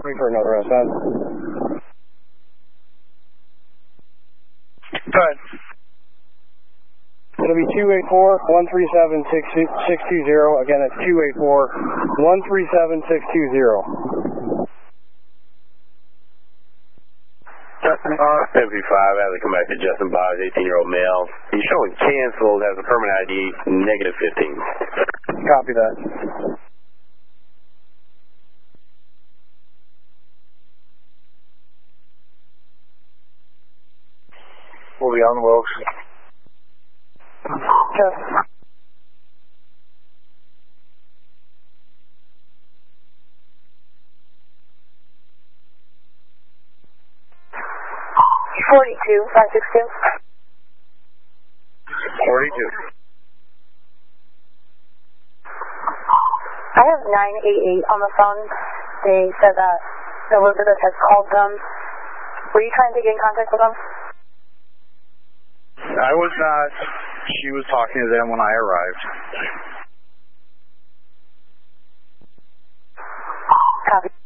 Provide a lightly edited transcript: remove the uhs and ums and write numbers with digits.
Wait for another SN. Go ahead. It'll be 284-137-620. Again, it's 284-137-620. Justin Boss, 75, has to come back to Justin Boss, 18-year-old male. He's showing canceled, has a permanent ID, -15. Copy that. We'll be on Wilkes. Yes. $42, 562. 42. I have 988 on the phone. They said that Elizabeth has called them. Were you trying to get in contact with them? I was not. She was talking to them when I arrived. Copy.